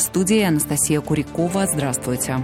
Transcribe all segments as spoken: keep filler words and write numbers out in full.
студии Анастасия Курикова. Здравствуйте.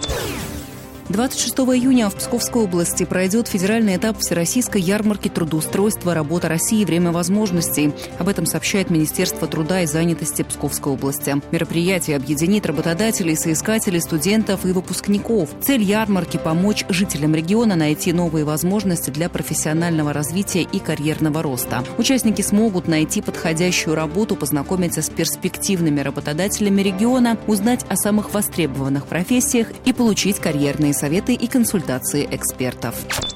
двадцать шестого июня в Псковской области пройдет федеральный этап Всероссийской ярмарки трудоустройства «Работа России. Время возможностей». Об этом сообщает Министерство труда и занятости Псковской области. Мероприятие объединит работодателей, соискателей, студентов и выпускников. Цель ярмарки – помочь жителям региона найти новые возможности для профессионального развития и карьерного роста. Участники смогут найти подходящую работу, познакомиться с перспективными работодателями региона, узнать о самых востребованных профессиях и получить карьерные советы и консультации экспертов.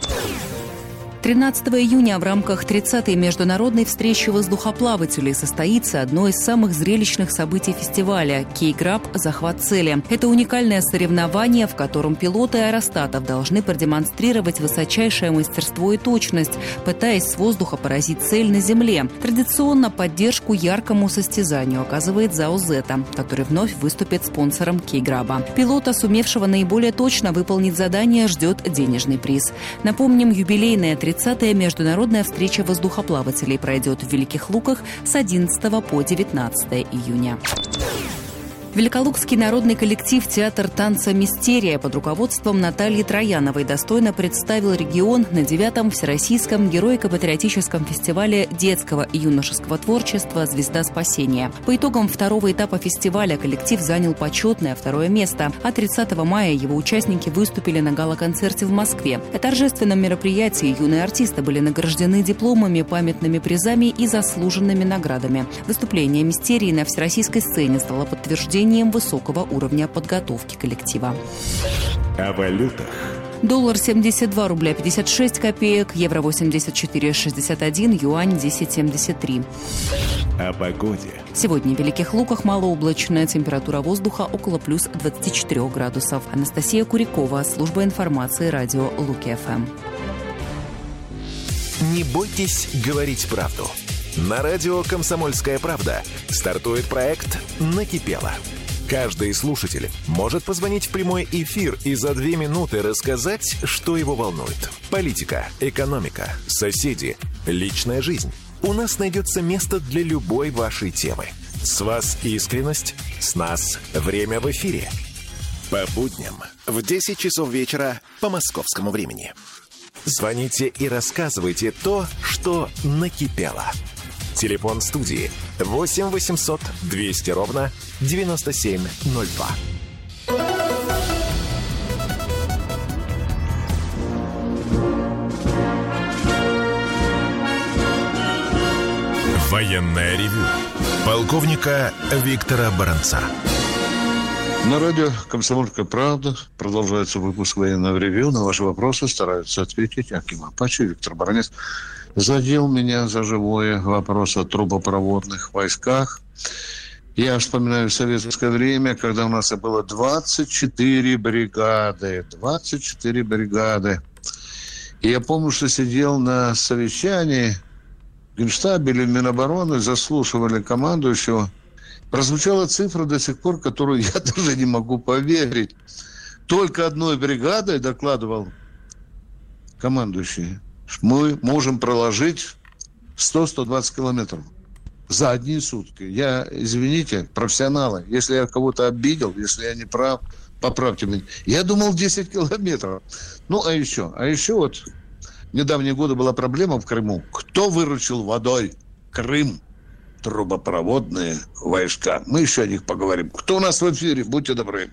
тринадцатого июня в рамках тридцатой международной встречи воздухоплавателей состоится одно из самых зрелищных событий фестиваля – Кейграб «Захват цели». Это уникальное соревнование, в котором пилоты аэростатов должны продемонстрировать высочайшее мастерство и точность, пытаясь с воздуха поразить цель на земле. Традиционно поддержку яркому состязанию оказывает ЗАО «Зета», который вновь выступит спонсором Кейграба. Пилота, сумевшего наиболее точно выполнить задание, ждет денежный приз. Напомним, юбилейная тридцатая международная встреча воздухоплавателей пройдет в Великих Луках с одиннадцатого по девятнадцатое июня. Великолукский народный коллектив «Театр танца «Мистерия» под руководством Натальи Трояновой достойно представил регион на девятом Всероссийском героико-патриотическом фестивале детского и юношеского творчества «Звезда спасения». По итогам второго этапа фестиваля коллектив занял почетное второе место, а тридцатого мая его участники выступили на гала-концерте в Москве. На торжественном мероприятии юные артисты были награждены дипломами, памятными призами и заслуженными наградами. Выступление «Мистерии» на всероссийской сцене стало подтверждением высокого уровня подготовки коллектива. О валютах. Доллар семьдесят два рубля пятьдесят шесть копеек, евро восемьдесят четыре шестьдесят один, юань десять семьдесят три. О погоде. Сегодня в Великих Луках малооблачная, температура воздуха около плюс двадцати четырёх градусов. Анастасия Курикова, служба информации, радио Луки-ФМ. Не бойтесь говорить правду. На радио «Комсомольская правда» стартует проект «Накипело». Каждый слушатель может позвонить в прямой эфир и за две минуты рассказать, что его волнует. Политика, экономика, соседи, личная жизнь. У нас найдется место для любой вашей темы. С вас искренность, с нас время в эфире. По будням в десять часов вечера по московскому времени. Звоните и рассказывайте то, что накипело. Телефон студии восемь восемьсот двести ровно девяносто семь ноль два. Военное ревю полковника Виктора Баранца. На радио «Комсомольская правда» продолжается выпуск военного ревью. На ваши вопросы стараются ответить Аким Апачи, Виктор Баранец. Задел меня за живое вопрос о трубопроводных войсках. Я вспоминаю советское время, когда у нас было двадцать четыре бригады. двадцать четыре бригады. И я помню, что сидел на совещании в Генштабе или Минобороны, заслушивали командующего. Прозвучала цифра до сих пор, которую я даже не могу поверить. Только одной бригадой, докладывал командующий, мы можем проложить сто - сто двадцать километров за одни сутки. Я, извините, профессионалы, если я кого-то обидел, если я не прав, поправьте меня. Я думал десять километров. Ну, а еще, а еще вот в недавние годы была проблема в Крыму. Кто выручил водой Крым? Трубопроводные войска. Мы еще о них поговорим. Кто у нас в эфире? Будьте добры.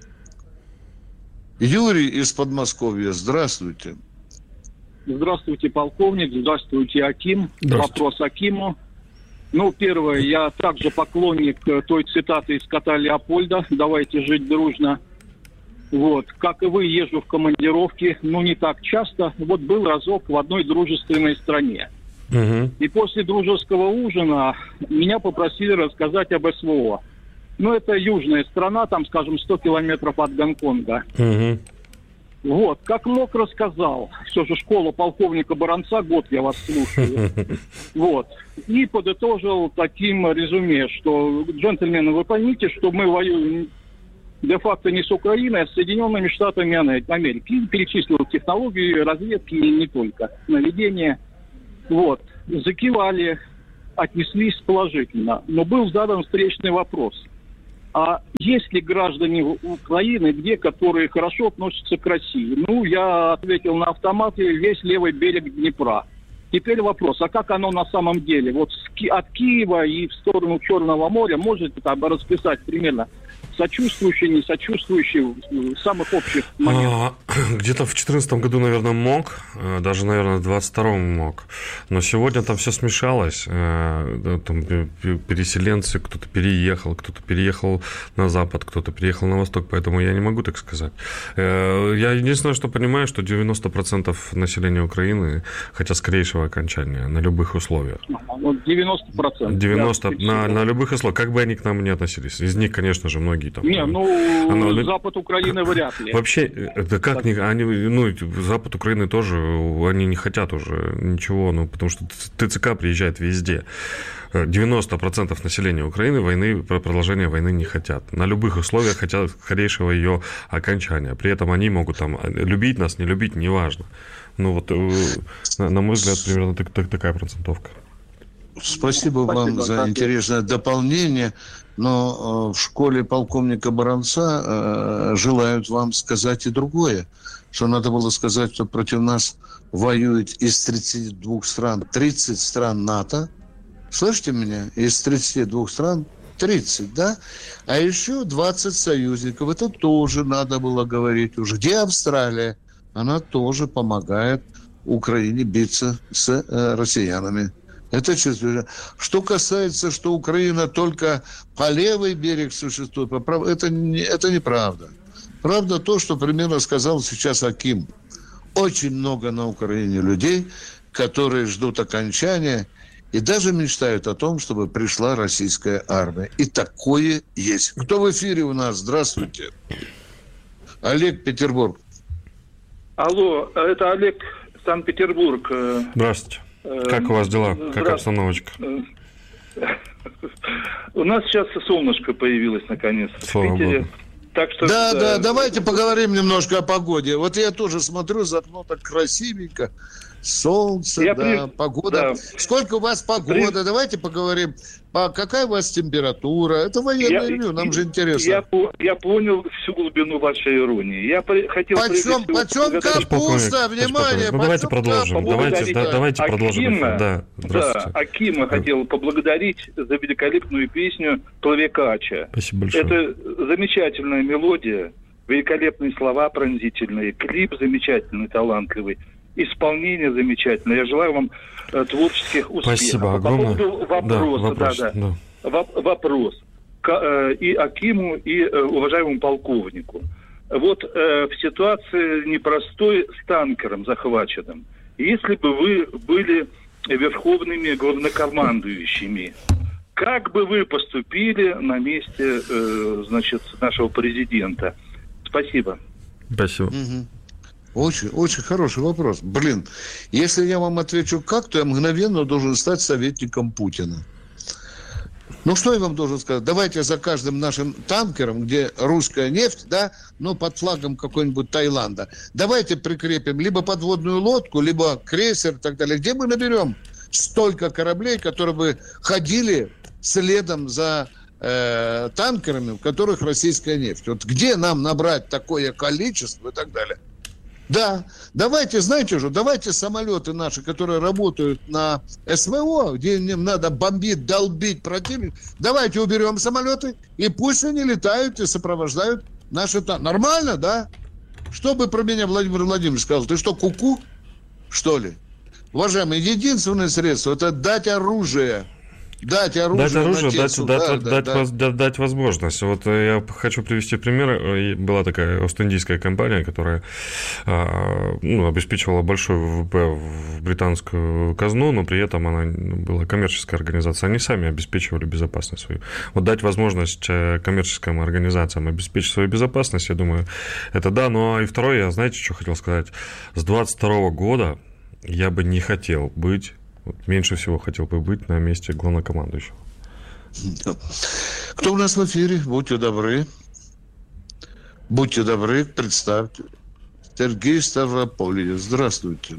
Юрий из Подмосковья. Здравствуйте. Здравствуйте, полковник. Здравствуйте, Аким. Здравствуйте. Вопрос Акиму. Ну, первое, я также поклонник той цитаты из кота Леопольда «Давайте жить дружно». Вот. Как и вы, езжу в командировки, но не так часто. Вот был разок в одной дружественной стране. Угу. И после дружеского ужина меня попросили рассказать об СВО. Ну, это южная страна, там, скажем, сто километров от Гонконга. Угу. Вот, как мог, рассказал. Все же школа полковника Баранца, год я вас слушаю. Вот. И подытожил таким резюме, что, джентльмены, вы поймите, что мы воюем де-факто не с Украиной, а с Соединенными Штатами Америки. И перечислил технологии разведки и не только. Наведение. Вот. Закивали, отнеслись положительно. Но был задан встречный вопрос. А есть ли граждане Украины, где, которые хорошо относятся к России? Ну, я ответил на автомате: весь левый берег Днепра. Теперь вопрос, а как оно на самом деле? Вот от Киева и в сторону Черного моря можете там расписать примерно сочувствующие, несочувствующие в самых общих моментах? А, где-то в две тысячи четырнадцатом году, наверное, мог, даже, наверное, в двадцать втором мог. Но сегодня там все смешалось. Там переселенцы, кто-то переехал, кто-то переехал на запад, кто-то переехал на восток, поэтому я не могу так сказать. Я единственное, что понимаю, что девяносто процентов населения Украины хотят скорейшего окончания на любых условиях. девяносто процентов. девяносто процентов на, на любых условиях, как бы они к нам ни относились. Из них, конечно же, многие там... Не, ну, Оно, Запад Украины вряд ли. Вообще, да как не... Они, ну, Запад Украины тоже, они не хотят уже ничего, ну, потому что ТЦК приезжает везде. девяносто процентов населения Украины войны, продолжения войны не хотят. На любых условиях хотят скорейшего ее окончания. При этом они могут там любить нас, не любить, неважно. Ну, вот, на мой взгляд, примерно так, так, такая процентовка. Спасибо, Спасибо вам за интересное дополнение. Но э, в школе полковника Баранца э, желают вам сказать и другое. Что надо было сказать, что против нас воюет из тридцати двух стран тридцать стран НАТО. Слышите меня? Из тридцати двух стран тридцать, да? А еще двадцать союзников. Это тоже надо было говорить уже. Где Австралия? Она тоже помогает Украине биться с э, россиянами. Это чувствую. Что касается, что Украина только по левый берег существует, это, не, это неправда. Правда то, что примерно сказал сейчас Аким. Очень много на Украине людей, которые ждут окончания и даже мечтают о том, чтобы пришла российская армия. И такое есть. Кто в эфире у нас? Здравствуйте. Олег, Петербург. Алло, это Олег, Санкт-Петербург. Здравствуйте. Как у вас дела? Как обстановочка? У нас сейчас солнышко появилось наконец в Питере. Так что, да, да, да, давайте поговорим немножко о погоде. Вот я тоже смотрю, за окно так красивенько. Солнце, я да, при... погода. Да. Сколько у вас погода? При... Давайте поговорим. По... Какая у вас температура? Это военное ревью, нам же интересно. Я, я понял всю глубину вашей иронии. Я при... хотел... Почем, почем капуста? Внимание! Ну, давайте продолжим. Давайте, да, давайте продолжим. Акима, да, да, Акима да. хотел поблагодарить за великолепную песню «Плавекача». Спасибо большое. Это замечательная мелодия, великолепные слова пронзительные, клип замечательный, талантливый. Исполнение замечательное. Я желаю вам э, творческих успехов. Спасибо огромное. По поводу вопроса, да, вопрос, да, да. да. Вопрос К, э, и Акиму, и э, уважаемому полковнику. Вот э, в ситуации непростой с танкером захваченным, если бы вы были верховными главнокомандующими, как бы вы поступили на месте, э, значит, нашего президента? Спасибо. Спасибо. Угу. Очень, очень хороший вопрос. Блин, если я вам отвечу как, то я мгновенно должен стать советником Путина. Ну, что я вам должен сказать? Давайте за каждым нашим танкером, где русская нефть, да, но под флагом какой-нибудь Таиланда, давайте прикрепим либо подводную лодку, либо крейсер и так далее. Где мы наберем столько кораблей, которые бы ходили следом за э, танкерами, в которых российская нефть? Вот где нам набрать такое количество и так далее? Да, давайте, знаете же, давайте самолеты наши, которые работают на СВО, где им надо бомбить, долбить противника, давайте уберем самолеты, и пусть они летают и сопровождают наши танки. Нормально, да? Что бы про меня Владимир Владимирович сказал? Ты что, куку, что ли? Уважаемые, единственное средство – это дать оружие. Дать оружие, дать, оружие дать, да, дать, да, дать, да. Воз, дать, дать возможность. Вот я хочу привести пример. Была такая Ост-Индийская компания, которая ну, обеспечивала большой ВВП в британскую казну, но при этом она была коммерческая организация. Они сами обеспечивали безопасность свою. Вот дать возможность коммерческим организациям обеспечить свою безопасность, я думаю, это да. Ну и второе, я, знаете, что хотел сказать? С двадцать второго года я бы не хотел быть Вот меньше всего хотел бы быть на месте главнокомандующего. Кто у нас в эфире? Будьте добры. Будьте добры, представьте. Сергей Ставрополье. Здравствуйте.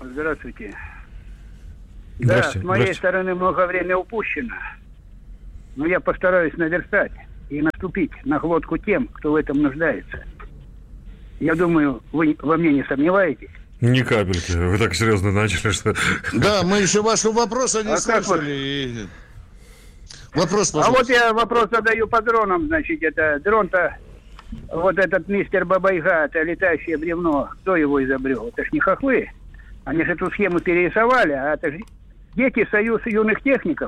Здравствуйте. Да, с моей стороны много времени упущено. но я постараюсь наверстать и наступить на глотку тем, кто в этом нуждается. Я думаю, вы во мне не сомневаетесь? Ни капельки. Вы так серьезно начали, что... Да, мы еще вашего вопроса не а слышали. Вопрос, пожалуйста. А вот я вопрос задаю по дронам, значит, это дрон-то, вот этот мистер Бабайга, это летающее бревно, кто его изобрел? Это ж не хохлы. Они же эту схему перерисовали, а это же дети Союз юных техников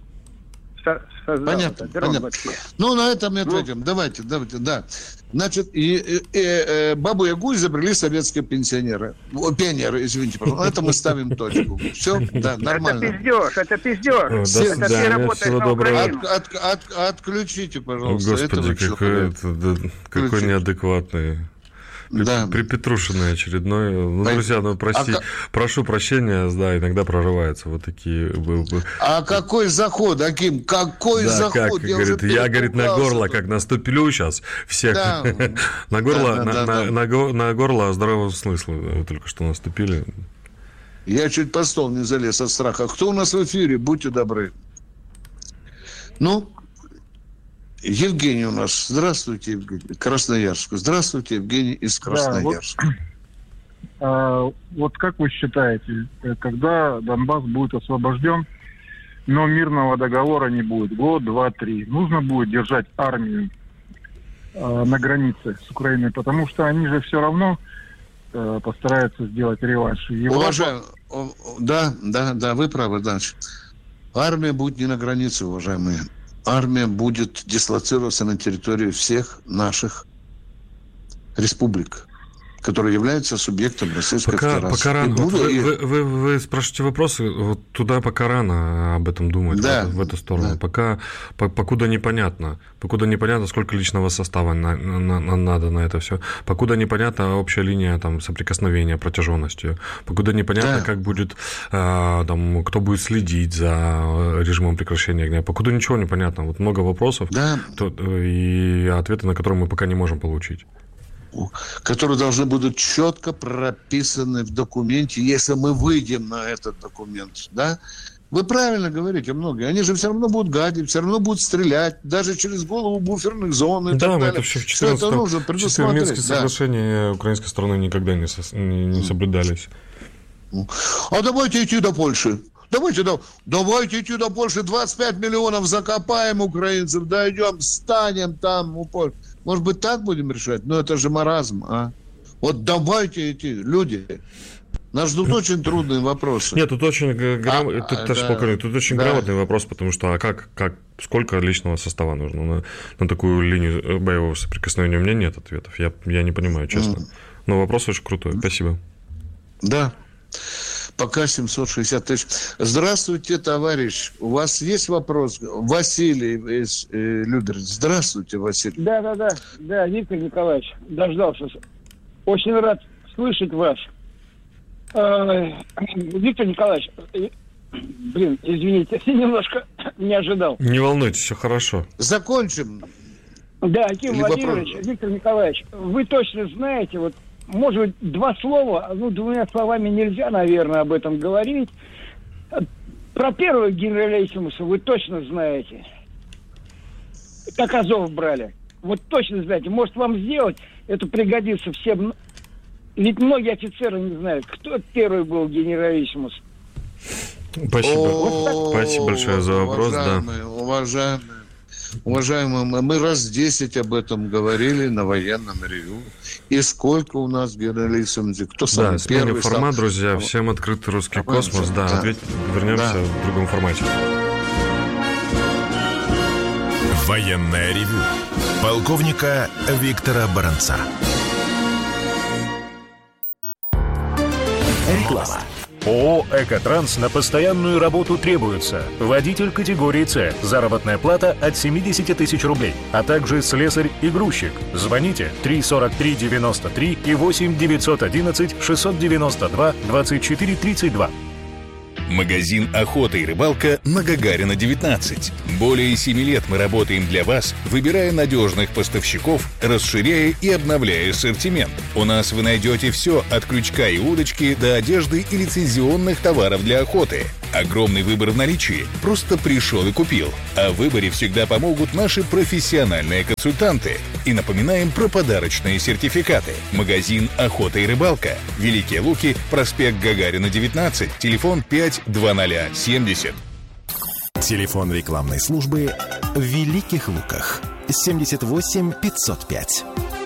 создал. Понятно, понятно. Вообще. Ну, на этом мы ответим. Ну. Давайте, давайте, да. Значит, и, и, и, Бабу-Ягу изобрели советские пенсионеры. О, пионеры, извините, пожалуйста. Это мы ставим точку. Все, да, нормально. Это пиздеж, это пиздеж. Все, это да, ты работаешь на Украину. От, от, от, отключите, пожалуйста. Господи, какой, это, да, какой неадекватный. Да. Припетрушенный очередной. Ну, друзья, ну, прости, а прошу прощения, да, иногда прорываются вот такие... А какой заход, Аким? Какой да, заход? Как, я, говорит, я говорит, на горло, как наступлю сейчас всех. Да. на горло, да, да, на, да, на, да. На, на, на горло здорового смысла только что наступили. Я чуть под стол не залез от страха. Кто у нас в эфире? Будьте добры. Ну... Евгений у нас. Здравствуйте, Евгений. Красноярск. Здравствуйте, Евгений из Красноярска. Да, вот, а, вот как вы считаете, когда Донбасс будет освобожден, но мирного договора не будет, год, два, три, нужно будет держать армию а, на границе с Украиной, потому что они же все равно а, постараются сделать реванш. Европа... Уважаемый, да, да, да, вы правы, да. Армия будет не на границе, уважаемые. Армия будет дислоцироваться на территории всех наших республик, которые являются субъектом Российской пока, Федерации. Пока рано. Буду... Вы, вы, вы, вы спрашиваете вопросы, вот туда пока рано об этом думать, да, в, в эту сторону. Да. Пока, по, покуда непонятно. Покуда непонятно, сколько личного состава на, на, на, надо на это все. Покуда непонятна общая линия там, соприкосновения, протяженностью. Покуда непонятно, да. как будет, а, там, кто будет следить за режимом прекращения огня. Покуда ничего не понятно. Вот много вопросов, да. то, и ответы на которые мы пока не можем получить. Которые должны будут четко прописаны в документе, если мы выйдем на этот документ, да? Вы правильно говорите, многие. Они же все равно будут гадить, все равно будут стрелять, даже через голову буферных зон и да, так далее. Это все в четырнадцатом Минские соглашения украинской стороны никогда не, со, не, не соблюдались. А давайте идти до Польши. Давайте, да, давайте идти до Польши, двадцать пять миллионов закопаем украинцев, дойдем, станем там у Польши. Может быть, так будем решать? Но это же маразм, а? Вот давайте идти, люди. Нас ждут очень трудные вопросы. Нет, тут очень, грам... а, тут, да, полковник, тут очень да. грамотный вопрос, потому что а как, как, сколько личного состава нужно на, на такую линию боевого соприкосновения? У меня нет ответов, я, я не понимаю, честно. Mm. Но вопрос очень крутой, спасибо. Да. Пока семьсот шестьдесят тысяч. Здравствуйте, товарищ. У вас есть вопрос? Василий из э, Люберец. Здравствуйте, Василий. Да, да, да. Да, Виктор Николаевич, дождался. Очень рад слышать вас. Э, Виктор Николаевич, э, блин, извините, немножко не ожидал. Не волнуйтесь, все хорошо. Закончим. Да, Аким Или Владимирович, вопрос... Виктор Николаевич, вы точно знаете, вот может быть, два слова, ну, двумя словами нельзя, наверное, об этом говорить. Про первого генералиссимуса вы точно знаете. Как Азов брали. Вот точно знаете. Может, вам сделать, это пригодится всем. Ведь многие офицеры не знают, кто первый был генералиссимус. Спасибо. Вот Спасибо большое за вопрос. Уважаемые, да. уважаемые. Уважаемые, мы раз десять об этом говорили на военном ревью. И сколько у нас генералиссимусов? Кто самый да, первый? Да, формат, стал... друзья. Всем открытый русский космос. Да, да. Ответь, вернемся да. в другом формате. Военное ревью полковника Виктора Баранца. Реклама. ООО «Экотранс» на постоянную работу требуется. Водитель категории С. Заработная плата от семьдесят тысяч рублей. А также слесарь и грузчик. Звоните три сорок три девяносто три и восемь девятьсот одиннадцать шестьсот девяносто два двадцать четыре тридцать два. Магазин «Охота и рыбалка» на Гагарина, девятнадцать. Более семи лет мы работаем для вас, выбирая надежных поставщиков, расширяя и обновляя ассортимент. У нас вы найдете все от крючка и удочки до одежды и лицензионных товаров для охоты. Огромный выбор в наличии. Просто пришел и купил. О выборе всегда помогут наши профессиональные консультанты. И напоминаем про подарочные сертификаты. Магазин «Охота и рыбалка». Великие Луки, проспект Гагарина, девятнадцать, телефон пять двадцать семьдесят. Телефон рекламной службы в Великих Луках. семьдесят восемь пятьсот пять.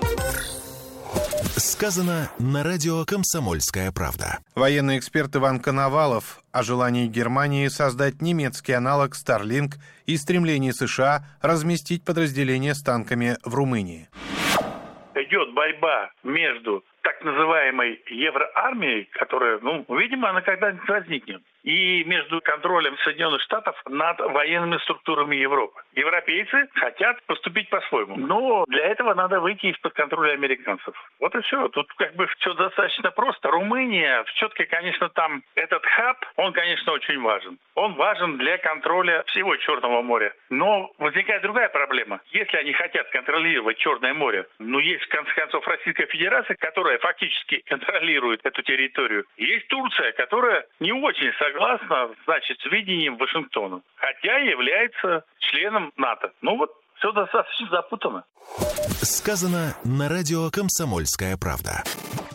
Сказано на радио «Комсомольская правда». Военный эксперт Иван Коновалов о желании Германии создать немецкий аналог Starlink и стремлении США разместить подразделения с танками в Румынии. Идет борьба между так называемой евроармией, которая, ну, видимо, она когда-нибудь возникнет, и между контролем Соединенных Штатов над военными структурами Европы. Европейцы хотят поступить по-своему, но для этого надо выйти из-под контроля американцев. Вот и все. Тут как бы все достаточно просто. Румыния, все-таки, конечно, там этот хаб, он, конечно, очень важен. Он важен для контроля всего Черного моря. Но возникает другая проблема. Если они хотят контролировать Черное море, ну, есть, в конце концов, Российская Федерация, которая фактически контролирует эту территорию. Есть Турция, которая не очень согласна, значит, с видением Вашингтона, хотя является членом НАТО. Ну вот, все достаточно запутано. Сказано на радио «Комсомольская правда».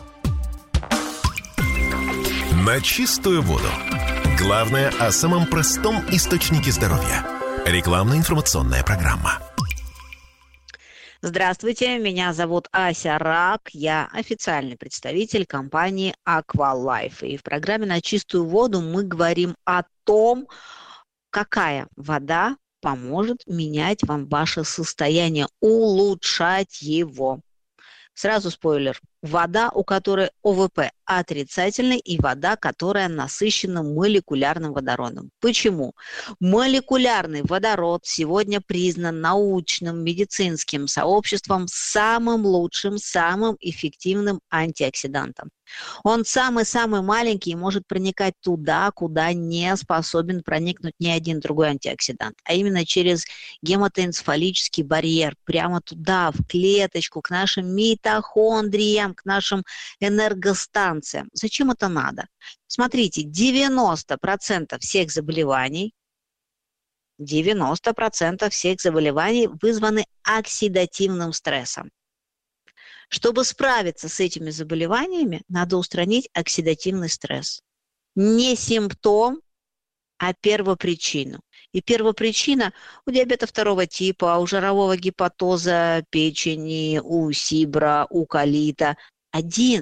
На чистую воду. Главное о самом простом источнике здоровья. Рекламно-информационная программа. Здравствуйте, меня зовут Ася Рак, я официальный представитель компании Aqualife. И в программе «На чистую воду» мы говорим о том, какая вода поможет менять вам ваше состояние, улучшать его. Сразу спойлер. Вода, у которой о вэ пэ отрицательный, и вода, которая насыщена молекулярным водородом. Почему? Молекулярный водород сегодня признан научным медицинским сообществом самым лучшим, самым эффективным антиоксидантом. Он самый-самый маленький и может проникать туда, куда не способен проникнуть ни один другой антиоксидант, а именно через гематоэнцефалический барьер, прямо туда, в клеточку, к нашим митохондриям, к нашим энергостанциям. Зачем это надо? Смотрите, девяносто процентов всех заболеваний, девяносто процентов всех заболеваний вызваны оксидативным стрессом. Чтобы справиться с этими заболеваниями, надо устранить оксидативный стресс. Не симптом, а первопричину. И первопричина у диабета второго типа, у жирового гепатоза печени, у сибра, у колита один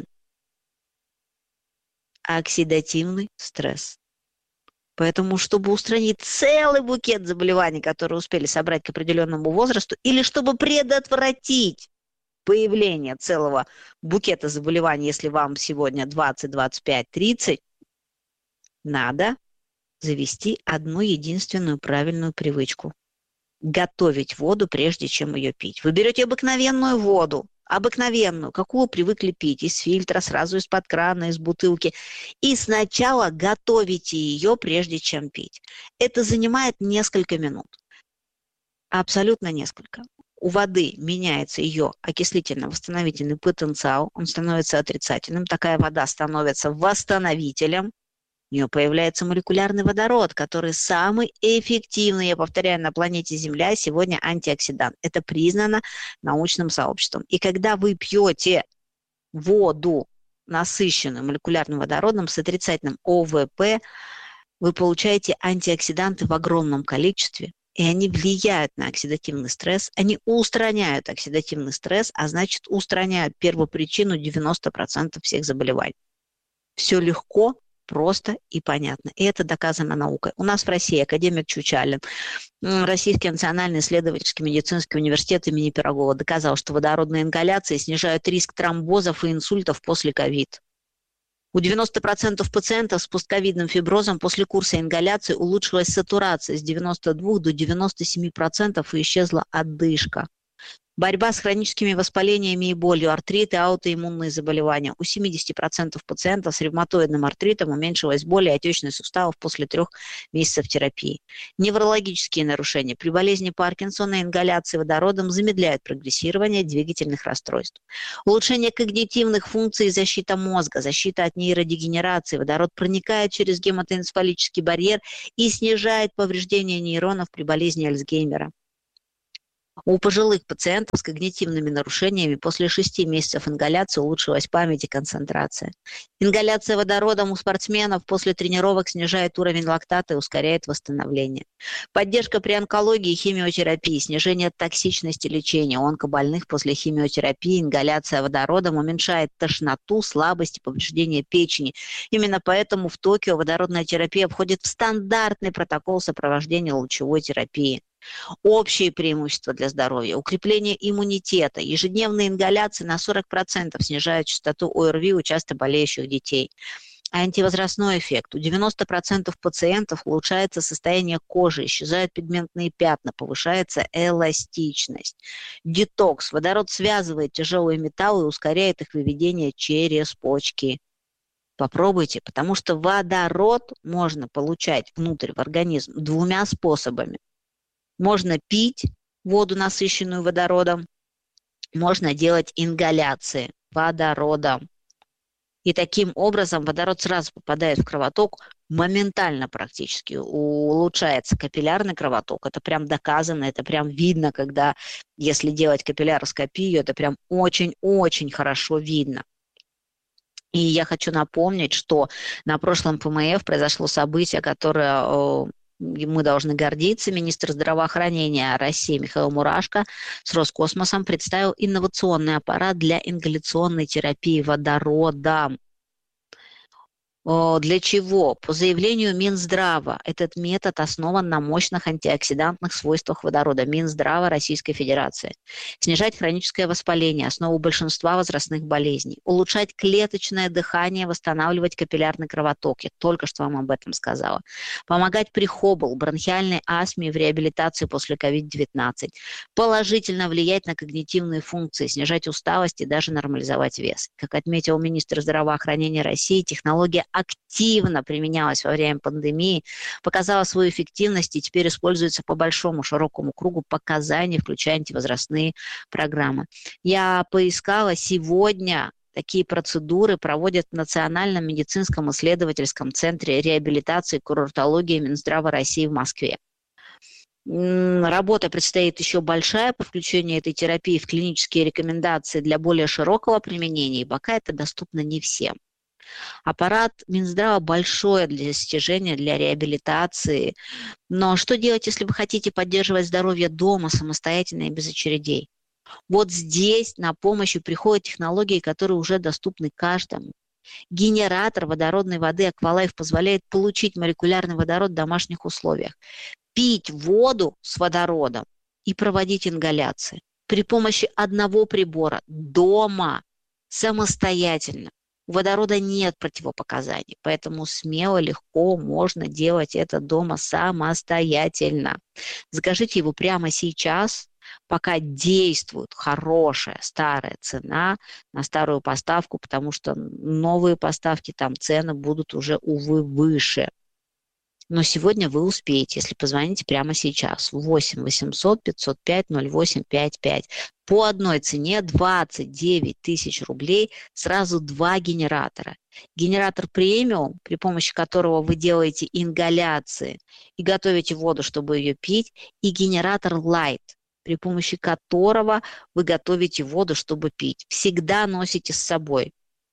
– оксидативный стресс. Поэтому, чтобы устранить целый букет заболеваний, которые успели собрать к определенному возрасту, или чтобы предотвратить появление целого букета заболеваний, если вам сегодня двадцать, двадцать пять, тридцать, надо завести одну единственную правильную привычку. Готовить воду, прежде чем ее пить. Вы берете обыкновенную воду, обыкновенную, какую привыкли пить, из фильтра, сразу из-под крана, из бутылки, и сначала готовите ее, прежде чем пить. Это занимает несколько минут. Абсолютно несколько. У воды меняется ее окислительно-восстановительный потенциал, он становится отрицательным, такая вода становится восстановителем, у нее появляется молекулярный водород, который самый эффективный, я повторяю, на планете Земля сегодня антиоксидант. Это признано научным сообществом. И когда вы пьете воду, насыщенную молекулярным водородом с отрицательным о вэ пэ, вы получаете антиоксиданты в огромном количестве, и они влияют на оксидативный стресс, они устраняют оксидативный стресс, а значит устраняют первопричину девяносто процентов всех заболеваний. Все легко, просто и понятно. И это доказано наукой. У нас в России академик Чучалин, Российский национальный исследовательский медицинский университет имени Пирогова доказал, что водородные ингаляции снижают риск тромбозов и инсультов после ковид. У девяноста процентов пациентов с постковидным фиброзом после курса ингаляции улучшилась сатурация с девяноста двух до девяноста семи процентов и исчезла одышка. Борьба с хроническими воспалениями и болью, артриты, аутоиммунные заболевания. У семьдесят процентов пациентов с ревматоидным артритом уменьшилась боль и отечность суставов после трех месяцев терапии. Неврологические нарушения. При болезни Паркинсона ингаляции водородом замедляют прогрессирование двигательных расстройств. Улучшение когнитивных функций и защита мозга, защита от нейродегенерации. Водород проникает через гематоэнцефалический барьер и снижает повреждение нейронов при болезни Альцгеймера. У пожилых пациентов с когнитивными нарушениями после шести месяцев ингаляции улучшилась память и концентрация. Ингаляция водородом у спортсменов после тренировок снижает уровень лактата и ускоряет восстановление. Поддержка при онкологии и химиотерапии, снижение токсичности лечения. У онкобольных после химиотерапии ингаляция водородом уменьшает тошноту, слабость и повреждение печени. Именно поэтому в Токио водородная терапия входит в стандартный протокол сопровождения лучевой терапии. Общие преимущества для здоровья. Укрепление иммунитета. Ежедневные ингаляции на сорок процентов снижают частоту ОРВИ у часто болеющих детей. Антивозрастной эффект. У девяноста процентов пациентов улучшается состояние кожи, исчезают пигментные пятна, повышается эластичность. Детокс. Водород связывает тяжелые металлы и ускоряет их выведение через почки. Попробуйте, потому что водород можно получать внутрь в организм двумя способами. Можно пить воду, насыщенную водородом, можно делать ингаляции водородом. И таким образом водород сразу попадает в кровоток, моментально практически улучшается капиллярный кровоток. Это прям доказано, это прям видно, когда, если делать капилляроскопию, это прям очень-очень хорошо видно. И я хочу напомнить, что на прошлом ПМФ произошло событие, которое... мы должны гордиться. Министр здравоохранения России Михаил Мурашко с Роскосмосом представил инновационный аппарат для ингаляционной терапии водородом. Для чего? По заявлению Минздрава, этот метод основан на мощных антиоксидантных свойствах водорода. Минздрава Российской Федерации. Снижать хроническое воспаление, основу большинства возрастных болезней. Улучшать клеточное дыхание, восстанавливать капиллярный кровоток. Я только что вам об этом сказала. Помогать при хобл, бронхиальной астме и в реабилитации после ковид девятнадцать. Положительно влиять на когнитивные функции, снижать усталость и даже нормализовать вес. Как отметил министр здравоохранения России, технология активно применялась во время пандемии, показала свою эффективность и теперь используется по большому широкому кругу показаний, включая антивозрастные программы. Я поискала сегодня. Такие процедуры проводят в Национальном медицинском исследовательском центре реабилитации и курортологии Минздрава России в Москве. Работа предстоит еще большая по включению этой терапии в клинические рекомендации для более широкого применения, и пока это доступно не всем. Аппарат Минздрава большое для достижения, для реабилитации. Но что делать, если вы хотите поддерживать здоровье дома самостоятельно и без очередей? Вот здесь на помощь приходят технологии, которые уже доступны каждому. Генератор водородной воды Aqualife позволяет получить молекулярный водород в домашних условиях, пить воду с водородом и проводить ингаляции при помощи одного прибора дома самостоятельно. У водорода нет противопоказаний, поэтому смело, легко можно делать это дома самостоятельно. Закажите его прямо сейчас, пока действует хорошая старая цена на старую поставку, потому что новые поставки, там цены будут уже, увы, выше. Но сегодня вы успеете, если позвоните прямо сейчас. восемь восемьсот пятьсот пять ноль восемь пять пять. По одной цене двадцать девять тысяч рублей, сразу два генератора. Генератор премиум, при помощи которого вы делаете ингаляции и готовите воду, чтобы ее пить, и генератор Light, при помощи которого вы готовите воду, чтобы пить. Всегда носите с собой.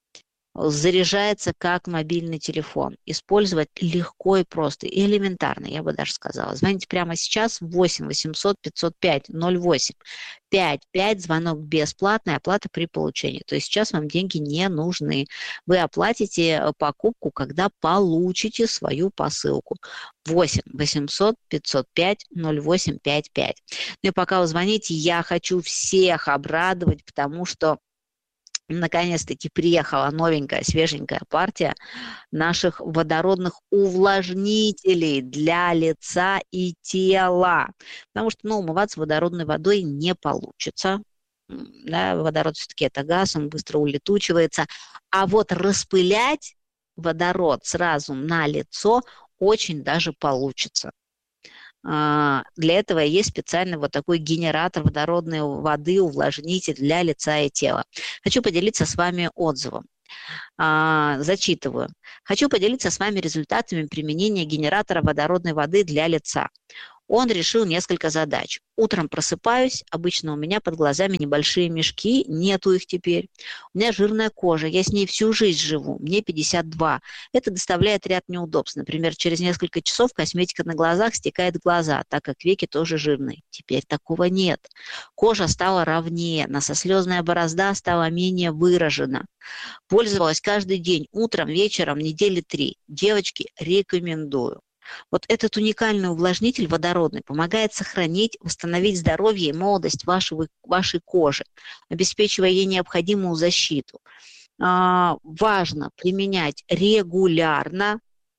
Заряжается как мобильный телефон. Использовать легко и просто, и элементарно, я бы даже сказала. Звоните прямо сейчас восемь восемьсот пятьсот пять ноль восемь пять пять. Звонок бесплатный, оплата при получении. То есть сейчас вам деньги не нужны. Вы оплатите покупку, когда получите свою посылку. восемь восемьсот пятьсот пять ноль восемь пять пять. Ну и пока вы звоните, я хочу всех обрадовать, потому что наконец-таки приехала новенькая, свеженькая партия наших водородных увлажнителей для лица и тела. Потому что, ну, умываться водородной водой не получится. Да, водород все-таки это газ, он быстро улетучивается. А вот распылять водород сразу на лицо очень даже получится. Для этого есть специальный вот такой генератор водородной воды, увлажнитель для лица и тела. Хочу поделиться с вами отзывом. Зачитываю. Хочу поделиться с вами результатами применения генератора водородной воды для лица. Он решил несколько задач. Утром просыпаюсь, обычно у меня под глазами небольшие мешки, нету их теперь. У меня жирная кожа, я с ней всю жизнь живу, мне пятьдесят два. Это доставляет ряд неудобств. Например, через несколько часов косметика на глазах стекает в глаза, так как веки тоже жирные. Теперь такого нет. Кожа стала ровнее, носослезная борозда стала менее выражена. Пользовалась каждый день, утром, вечером, недели три. Девочки, рекомендую. Вот этот уникальный увлажнитель водородный помогает сохранить, восстановить здоровье и молодость вашего, вашей кожи, обеспечивая ей необходимую защиту. А, важно применять регулярно,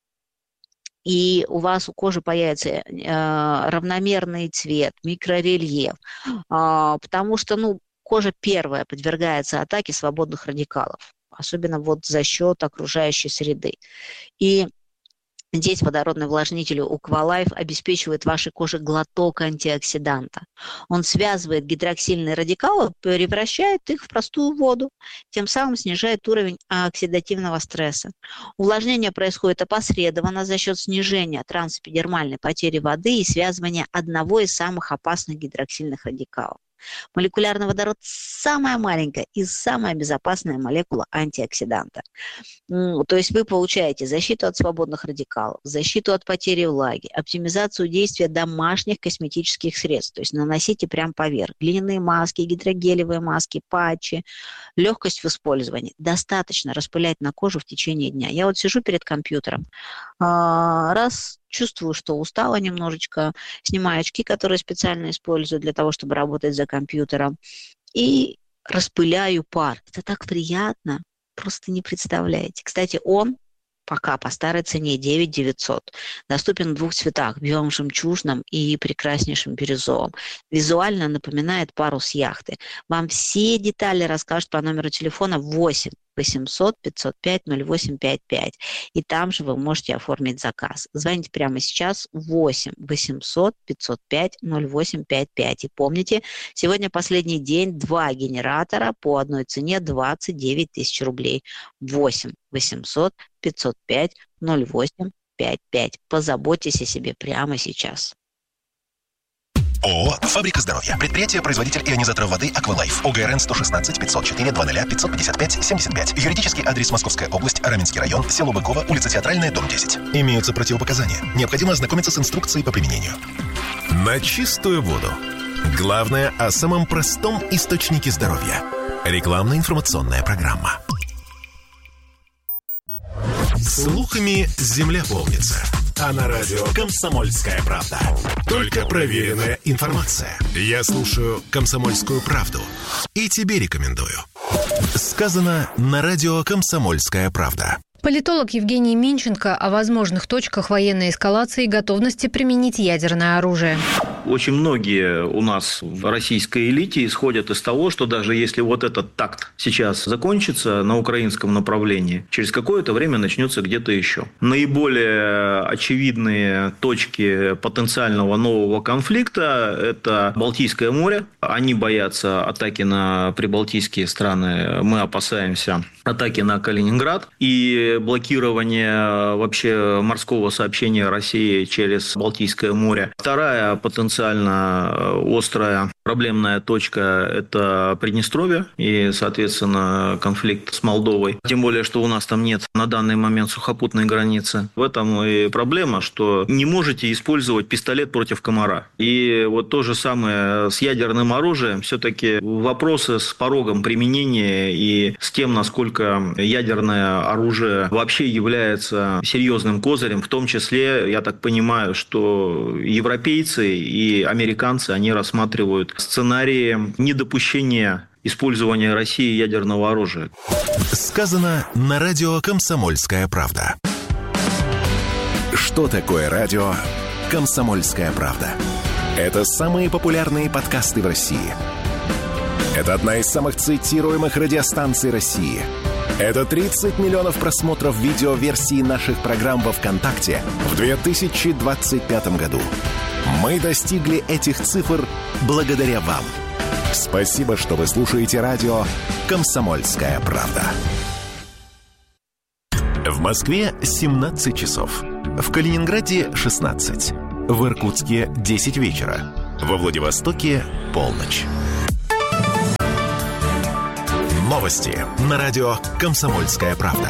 и у вас у кожи появится э, равномерный цвет, микрорельеф, э, потому что ну, кожа первая подвергается атаке свободных радикалов, особенно вот за счет окружающей среды. И здесь водородный увлажнитель Aqualife обеспечивает вашей коже глоток антиоксиданта. Он связывает гидроксильные радикалы, превращает их в простую воду, тем самым снижает уровень оксидативного стресса. Увлажнение происходит опосредованно за счет снижения трансэпидермальной потери воды и связывания одного из самых опасных гидроксильных радикалов. Молекулярный водород – самая маленькая и самая безопасная молекула антиоксиданта. То есть вы получаете защиту от свободных радикалов, защиту от потери влаги, оптимизацию действия домашних косметических средств. То есть наносите прямо поверх. Глиняные маски, гидрогелевые маски, патчи. Легкость в использовании. Достаточно распылять на кожу в течение дня. Я вот сижу перед компьютером. Раз чувствую, что устала немножечко, снимаю очки, которые специально использую для того, чтобы работать за компьютером, и распыляю пар. Это так приятно, просто не представляете. Кстати, он пока по старой цене девять тысяч девятьсот. Доступен в двух цветах, белом жемчужном и прекраснейшем бирюзовом. Визуально напоминает парус яхты. Вам все детали расскажут по номеру телефона восемь восемьсот пятьсот пять ноль восемь пять пять. И там же вы можете оформить заказ. Звоните прямо сейчас восемь восемьсот пятьсот пять ноль восемь пять пять. И помните, сегодня последний день, два генератора по одной цене двадцать девять тысяч рублей. восемь восемьсот пятьсот пять ноль восемь пять пять. Позаботьтесь о себе прямо сейчас. ООО «Фабрика здоровья». Предприятие-производитель ионизаторов воды «Aqualife». ОГРН сто шестнадцать пятьсот четыре двадцать пятьсот пятьдесят пять семьдесят пять. Юридический адрес: Московская область, Раменский район, село Быково, улица Театральная, дом десять. Имеются противопоказания. Необходимо ознакомиться с инструкцией по применению. На чистую воду. Главное о самом простом источнике здоровья. Рекламно-информационная программа. Слухами земля полнится. А на радио «Комсомольская правда» только проверенная информация. Я слушаю «Комсомольскую правду» и тебе рекомендую. Сказано на радио «Комсомольская правда». Политолог Евгений Минченко о возможных точках военной эскалации и готовности применить ядерное оружие. Очень многие у нас в российской элите исходят из того, что даже если вот этот такт сейчас закончится на украинском направлении, через какое-то время начнется где-то еще. Наиболее очевидные точки потенциального нового конфликта – это Балтийское море. Они боятся атаки на прибалтийские страны. Мы опасаемся атаки на Калининград. И блокирование вообще морского сообщения России через Балтийское море. Вторая потенциальная острая проблемная точка – это Приднестровье и, соответственно, конфликт с Молдовой. Тем более, что у нас там нет на данный момент сухопутной границы. В этом и проблема, что не можете использовать пистолет против комара. И вот то же самое с ядерным оружием. Все-таки вопросы с порогом применения и с тем, насколько ядерное оружие вообще является серьезным козырем, в том числе, я так понимаю, что европейцы и американцы, они рассматривают сценарии недопущения использования России ядерного оружия. Сказано на радио «Комсомольская правда». Что такое радио «Комсомольская правда»? Это самые популярные подкасты в России. Это одна из самых цитируемых радиостанций России. Это тридцать миллионов просмотров видеоверсии наших программ во ВКонтакте в две тысячи двадцать пятом году. Мы достигли этих цифр благодаря вам. Спасибо, что вы слушаете радио «Комсомольская правда». В Москве семнадцать часов. В Калининграде шестнадцать. В Иркутске десять вечера. Во Владивостоке полночь. Новости на радио «Комсомольская правда».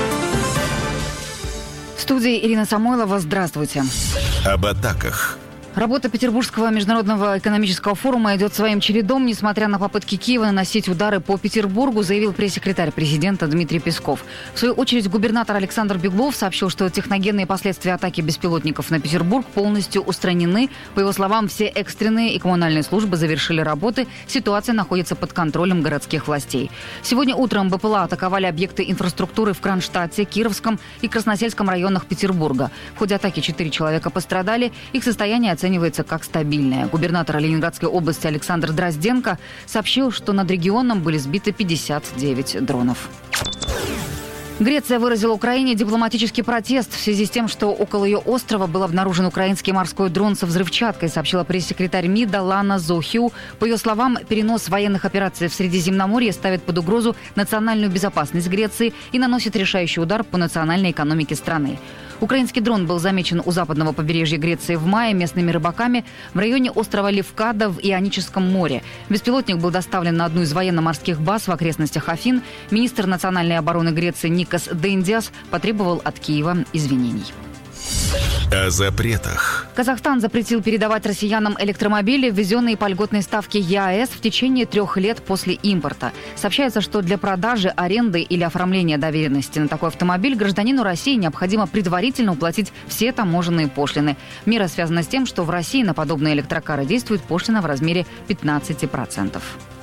В студии Ирина Самойлова. Здравствуйте. Об атаках. Работа Петербургского международного экономического форума идет своим чередом. Несмотря на попытки Киева наносить удары по Петербургу, заявил пресс-секретарь президента Дмитрий Песков. В свою очередь, губернатор Александр Беглов сообщил, что техногенные последствия атаки беспилотников на Петербург полностью устранены. По его словам, все экстренные и коммунальные службы завершили работы. Ситуация находится под контролем городских властей. Сегодня утром БПЛА атаковали объекты инфраструктуры в Кронштадте, Кировском и Красносельском районах Петербурга. В ходе атаки четыре человека пострадали. Их состояние оценивается оценивается как стабильная. Губернатор Ленинградской области Александр Дрозденко сообщил, что над регионом были сбиты пятьдесят девять дронов. Греция выразила Украине дипломатический протест в связи с тем, что около ее острова был обнаружен украинский морской дрон со взрывчаткой, сообщила пресс-секретарь МИДа Лана Зохиу. По ее словам, перенос военных операций в Средиземноморье ставит под угрозу национальную безопасность Греции и наносит решающий удар по национальной экономике страны. Украинский дрон был замечен у западного побережья Греции в мае местными рыбаками в районе острова Левкада в Ионическом море. Беспилотник был доставлен на одну из военно-морских баз в окрестностях Афин. Министр национальной обороны Греции Никос Дендиас потребовал от Киева извинений. О запретах. Казахстан запретил передавать россиянам электромобили, ввезенные по льготной ставке ЕАЭС, в течение трех лет после импорта. Сообщается, что для продажи, аренды или оформления доверенности на такой автомобиль гражданину России необходимо предварительно уплатить все таможенные пошлины. Мера связана с тем, что в России на подобные электрокары действует пошлина в размере пятнадцать процентов.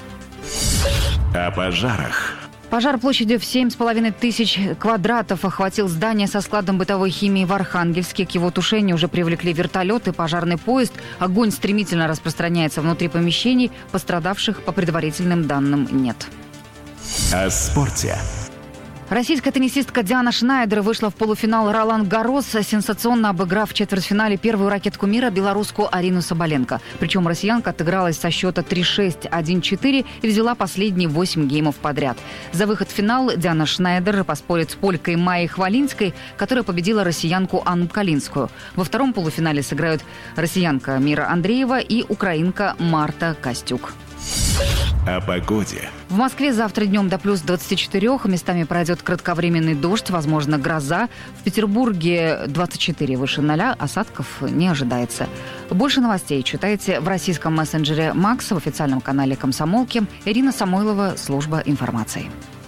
О пожарах. Пожар площадью в семь с половиной тысяч квадратов охватил здание со складом бытовой химии в Архангельске. К его тушению уже привлекли вертолеты, пожарный поезд. Огонь стремительно распространяется внутри помещений. Пострадавших, по предварительным данным, нет. О спорте. Российская теннисистка Диана Шнайдер вышла в полуфинал Ролан-Гаррос, сенсационно обыграв в четвертьфинале первую ракетку мира белорусскую Арину Соболенко. Причем россиянка отыгралась со счета три шесть, один четыре и взяла последние восемь геймов подряд. За выход в финал Диана Шнайдер поспорит с полькой Майей Хвалинской, которая победила россиянку Анну Калинскую. Во втором полуфинале сыграют россиянка Мира Андреева и украинка Марта Костюк. О погоде. В Москве завтра днем до плюс двадцати четырёх. Местами пройдет кратковременный дождь, возможно, гроза. В Петербурге двадцать четыре выше ноля, осадков не ожидается. Больше новостей читайте в российском мессенджере Макс, в официальном канале «Комсомолки». Ирина Самойлова, служба информации.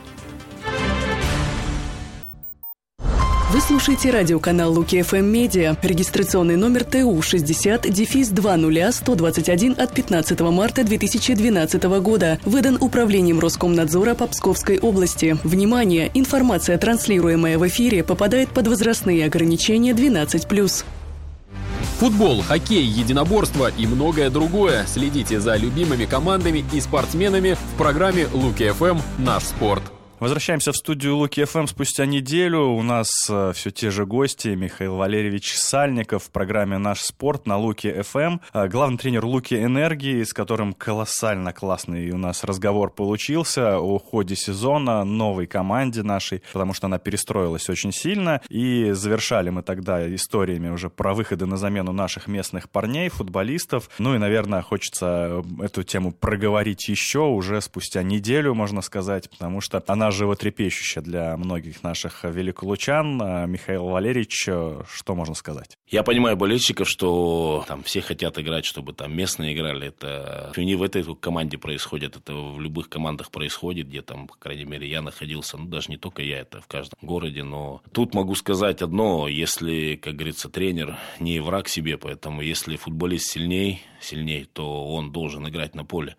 Вы слушаете радиоканал Луки эф эм Медиа. Регистрационный номер Т У шестьдесят дефис два ноль сто двадцать один от пятнадцатого марта две тысячи двенадцатого года. Выдан Управлением Роскомнадзора по Псковской области. Внимание! Информация, транслируемая в эфире, попадает под возрастные ограничения двенадцать плюс. Футбол, хоккей, единоборство и многое другое. Следите за любимыми командами и спортсменами в программе Луки эф эм «Наш спорт». Возвращаемся в студию Луки эф эм спустя неделю. У нас э, все те же гости. Михаил Валерьевич Сальников в программе «Наш спорт» на Луки эф эм. Э, главный тренер Луки Энергии, с которым колоссально классный у нас разговор получился о ходе сезона, новой команде нашей, потому что она перестроилась очень сильно. И завершали мы тогда историями уже про выходы на замену наших местных парней, футболистов. Ну и, наверное, хочется эту тему проговорить еще уже спустя неделю, можно сказать, потому что она животрепещущая для многих наших великолучан. Михаил Валерьевич, что можно сказать? Я понимаю болельщиков, что там все хотят играть, чтобы там местные играли. Это не в этой команде происходит, это в любых командах происходит, где там, по крайней мере, я находился. Ну, даже не только я, это в каждом городе. Но тут могу сказать одно, если, как говорится, тренер не враг себе, поэтому если футболист сильней, сильней, то он должен играть на поле.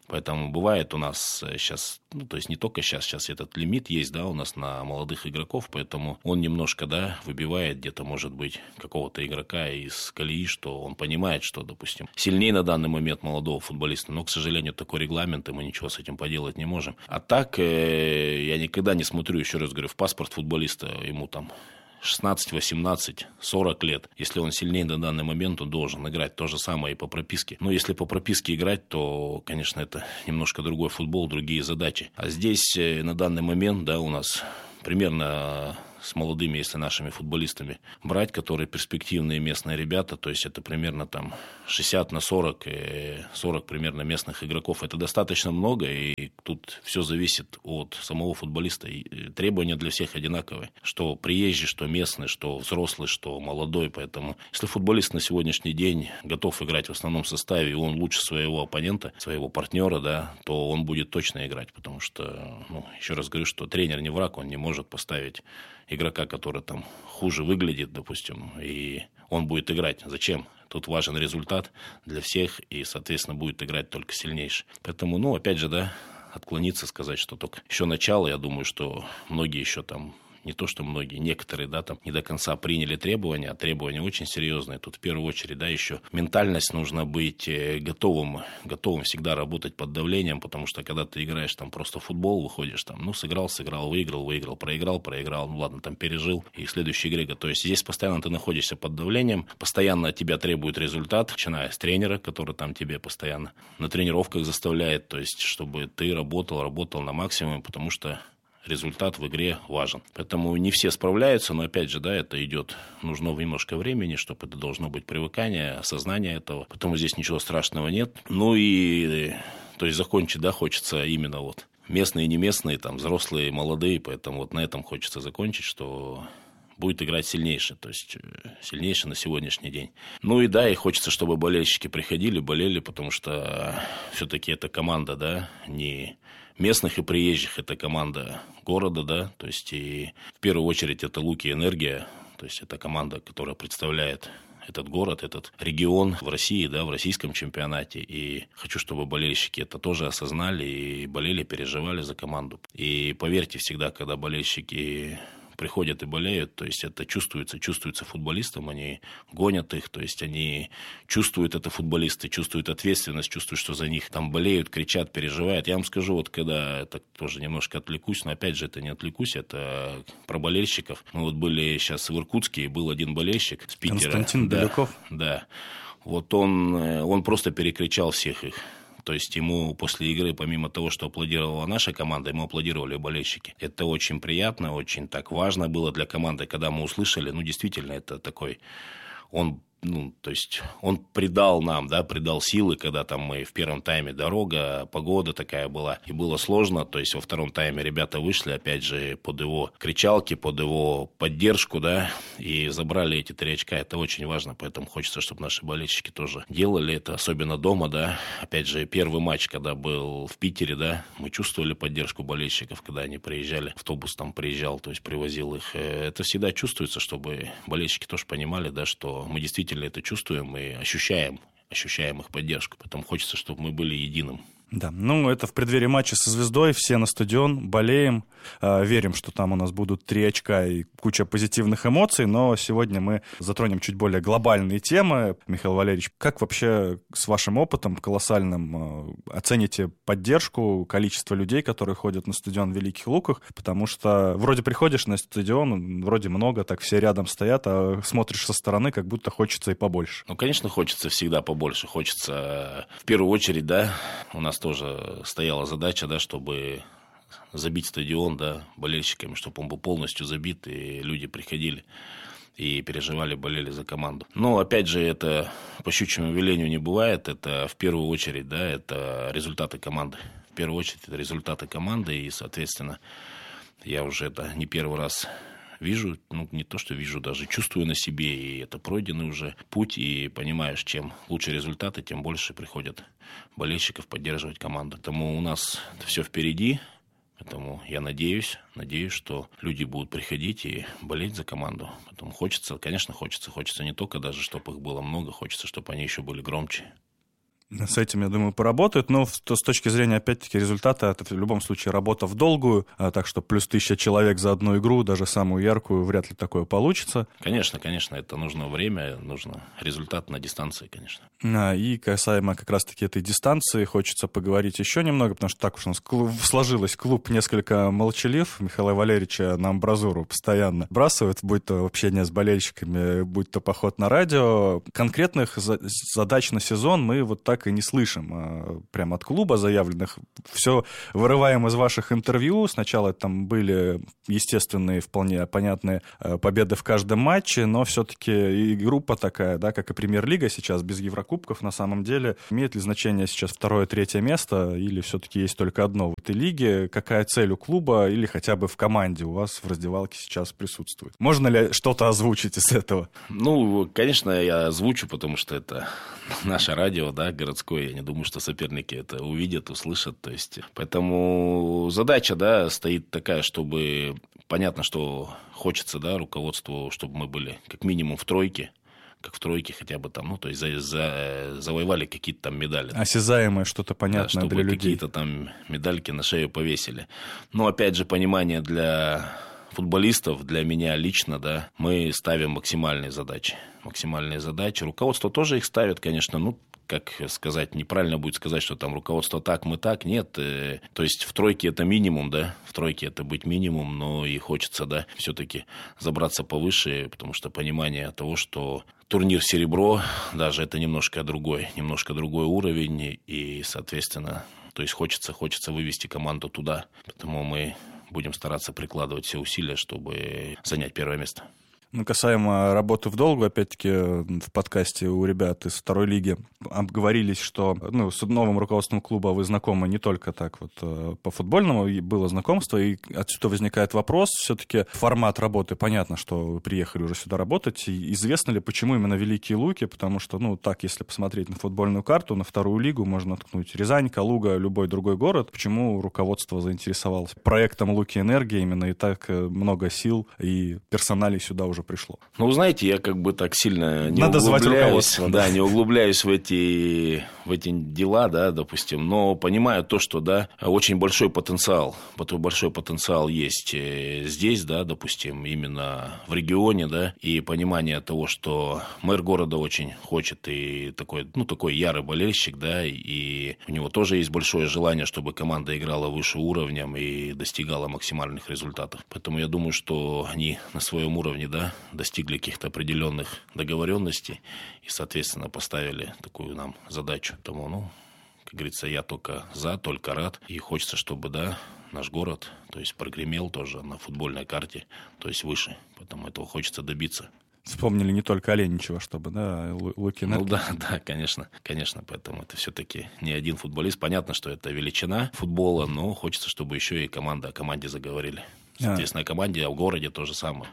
Поэтому бывает у нас сейчас, ну, то есть не только сейчас, сейчас этот лимит есть, да, у нас на молодых игроков, поэтому он немножко, да, выбивает где-то, может быть, какого-то игрока из колеи, что он понимает, что, допустим, сильнее на данный момент молодого футболиста, но, к сожалению, такой регламент, и мы ничего с этим поделать не можем. А так, э, я никогда не смотрю, еще раз говорю, в паспорт футболиста, ему там шестнадцать, восемнадцать, сорок лет. Если он сильнее на данный момент, он должен играть. То же самое и по прописке. Но если по прописке играть, то, конечно, это немножко другой футбол, другие задачи. А здесь на данный момент, да, у нас примерно с молодыми, если нашими футболистами брать, которые перспективные местные ребята, то есть это примерно там шестьдесят на сорок, сорок примерно местных игроков. Это достаточно много, и тут все зависит от самого футболиста. И требования для всех одинаковые. Что приезжий, что местный, что взрослый, что молодой. Поэтому если футболист на сегодняшний день готов играть в основном составе, и он лучше своего оппонента, своего партнера, да, то он будет точно играть. Потому что, ну, еще раз говорю, что тренер не враг, он не может поставить игрока, который там хуже выглядит, допустим, и он будет играть. Зачем? Тут важен результат для всех, и, соответственно, будет играть только сильнейший. Поэтому, ну, опять же, да, отклониться, сказать, что только еще начало, я думаю, что многие еще там, не то что многие, некоторые, да, там не до конца приняли требования, а требования очень серьезные. Тут в первую очередь, да, еще ментальность, нужно быть готовым, готовым всегда работать под давлением, потому что когда ты играешь там просто в футбол, выходишь там, ну, сыграл, сыграл, выиграл, выиграл, проиграл, проиграл, ну, ладно, там пережил, и в следующей игре, то есть здесь постоянно ты находишься под давлением, постоянно от тебя требует результат, начиная с тренера, который там тебе постоянно на тренировках заставляет, то есть чтобы ты работал, работал на максимуме, потому что результат в игре важен. Поэтому не все справляются, но опять же, да, это идет, нужно немножко времени, чтобы это должно быть привыкание, осознание этого. Поэтому здесь ничего страшного нет. Ну и, то есть закончить, да, хочется именно вот местные, не местные, там, взрослые, молодые, поэтому вот на этом хочется закончить, что будет играть сильнейший, то есть сильнейший на сегодняшний день. Ну и да, и хочется, чтобы болельщики приходили, болели, потому что все-таки это команда, да, не местных и приезжих, это команда города, да, то есть и в первую очередь это Луки Энергия, то есть это команда, которая представляет этот город, этот регион в России, да, в российском чемпионате. И хочу, чтобы болельщики это тоже осознали и болели, переживали за команду. И поверьте, всегда, когда болельщики приходят и болеют, то есть это чувствуется, чувствуется футболистам, они гонят их, то есть они чувствуют это футболисты, чувствуют ответственность, чувствуют, что за них там болеют, кричат, переживают. Я вам скажу, вот когда, это тоже немножко отвлекусь, но опять же это не отвлекусь, это про болельщиков. Мы вот были сейчас в Иркутске, и был один болельщик с Питера. Константин да, Беляков. Да, вот он, он просто перекричал всех их. То есть ему после игры, помимо того, что аплодировала наша команда, ему аплодировали болельщики. Это очень приятно, очень так важно было для команды, когда мы услышали. Ну, действительно, это такой... Он, ну, то есть он придал нам, да, придал силы, когда там мы в первом тайме дорога, погода такая была, и было сложно. То есть во втором тайме ребята вышли, опять же, под его кричалки, под его поддержку, да, и забрали эти три очка. Это очень важно, поэтому хочется, чтобы наши болельщики тоже делали это, особенно дома, да. Опять же, первый матч, когда был в Питере, да, мы чувствовали поддержку болельщиков, когда они приезжали, автобус там приезжал, то есть привозил их. Это всегда чувствуется, чтобы болельщики тоже понимали, да, что мы действительно это чувствуем и ощущаем, ощущаем их поддержку. Поэтому хочется, чтобы мы были единым. Да, ну это в преддверии матча со «Звездой», все на стадион, болеем, э, верим, что там у нас будут три очка и куча позитивных эмоций, но сегодня мы затронем чуть более глобальные темы. Михаил Валерьевич, как вообще с вашим опытом колоссальным э, оцените поддержку, количество людей, которые ходят на стадион в Великих Луках? Потому что вроде приходишь на стадион, вроде много, так все рядом стоят, а смотришь со стороны, как будто хочется и побольше. Ну, конечно, хочется всегда побольше, хочется в первую очередь, да, у нас тоже стояла задача, да, чтобы забить стадион, да, болельщиками, чтобы он был полностью забит, и люди приходили и переживали, болели за команду. Но, опять же, это по щучьему велению не бывает, это в первую очередь, да, это результаты команды. В первую очередь это результаты команды, и, соответственно, я уже это не первый раз вижу, ну, не то, что вижу, даже чувствую на себе, и это пройденный уже путь, и понимаешь, чем лучше результаты, тем больше приходят болельщиков поддерживать команду. Поэтому у нас все впереди, поэтому я надеюсь, надеюсь, что люди будут приходить и болеть за команду. Поэтому хочется, конечно, хочется, хочется не только даже, чтобы их было много, хочется, чтобы они еще были громче. С этим, я думаю, поработают, но с точки зрения, опять-таки, результата, это в любом случае работа в долгую, так что плюс тысяча человек за одну игру, даже самую яркую, вряд ли такое получится. Конечно, конечно, это нужно время, нужно результат на дистанции, конечно. И касаемо как раз-таки этой дистанции, хочется поговорить еще немного, потому что так уж у нас клуб, сложилось, клуб несколько молчалив. Михаила Валерьевича на амбразуру постоянно бросают, будь то общение с болельщиками, будь то поход на радио. Конкретных задач на сезон мы вот так и не слышим прямо от клуба заявленных. Все вырываем из ваших интервью. Сначала там были естественные, вполне понятные победы в каждом матче, но все-таки и группа такая, да, как и Премьер-лига сейчас, без Еврокубков, на самом деле, имеет ли значение сейчас второе, третье место, или все-таки есть только одно в этой лиге? Какая цель у клуба или хотя бы в команде у вас в раздевалке сейчас присутствует? Можно ли что-то озвучить из этого? Ну, конечно, я озвучу, потому что это наше радио, да, городское. Я не думаю, что соперники это увидят, услышат. То есть, поэтому задача, да, стоит такая, чтобы понятно, что хочется, да, руководству, чтобы мы были как минимум в тройке, как в тройке хотя бы там, ну, то есть за, за, завоевали какие-то там медали. Осязаемое что-то понятное, да, для людей. Какие-то там медальки на шею повесили. Но, опять же, понимание для футболистов, для меня лично, да, мы ставим максимальные задачи. Максимальные задачи. Руководство тоже их ставит, конечно, ну, как сказать, неправильно будет сказать, что там руководство так, мы так, нет. То есть в тройке это минимум, да, в тройке это быть минимум, но и хочется, да, все-таки забраться повыше, потому что понимание того, что турнир серебро, даже это немножко другой, немножко другой уровень, и, соответственно, то есть хочется, хочется вывести команду туда, поэтому мы будем стараться прикладывать все усилия, чтобы занять первое место. Ну, касаемо работы в долгу, опять-таки, в подкасте у ребят из второй лиги обговорились, что, ну, с новым руководством клуба вы знакомы не только так вот по футбольному, было знакомство, и отсюда возникает вопрос, все-таки формат работы, понятно, что вы приехали уже сюда работать, и известно ли, почему именно Великие Луки, потому что, ну, так, если посмотреть на футбольную карту, на вторую лигу можно ткнуть Рязань, Калуга, любой другой город, почему руководство заинтересовалось проектом Луки Энергии именно и так много сил и персоналей сюда уже пришло? Ну, знаете, я как бы так сильно не Надо углубляюсь, звать руководство. Да, не углубляюсь в эти, в эти дела, да, допустим, но понимаю то, что, да, очень большой потенциал, большой потенциал есть здесь, да, допустим, именно в регионе, да, и понимание того, что мэр города очень хочет и такой, ну, такой ярый болельщик, да, и у него тоже есть большое желание, чтобы команда играла выше уровнем и достигала максимальных результатов. Поэтому я думаю, что они на своем уровне, да, достигли каких-то определенных договоренностей и, соответственно, поставили такую нам задачу. Поэтому, ну, как говорится, я только за, только рад. И хочется, чтобы, да, наш город, то есть, прогремел тоже на футбольной карте, то есть, выше. Поэтому этого хочется добиться. Вспомнили не только Оленичева, чтобы, да, Луки Энергии. Ну да, да, конечно, конечно, поэтому это все-таки не один футболист. Понятно, что это величина футбола, но хочется, чтобы еще и команда о команде заговорили. Соответственно, о команде, а в городе то же самое.